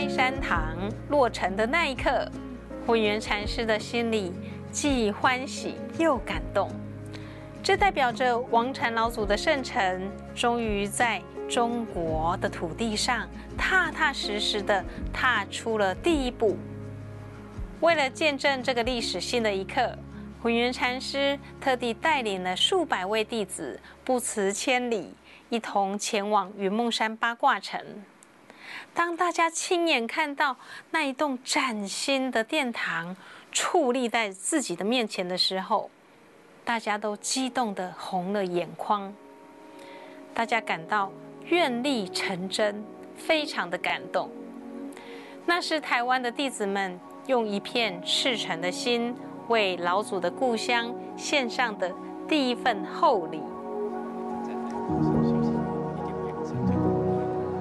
开山堂落成的那一刻，慧远禅师的心里既欢喜又感动。这代表着王禅老祖的圣尘终于在中国的土地上踏踏实实地踏出了第一步。为了见证这个历史性的一刻，慧远禅师特地带领了数百位弟子不辞千里，一同前往云梦山八卦城。当大家亲眼看到那一栋崭新的殿堂矗立在自己的面前的时候，大家都激动得红了眼眶。大家感到愿力成真，非常的感动。那是台湾的弟子们用一片赤诚的心，为老祖的故乡献上的第一份厚礼。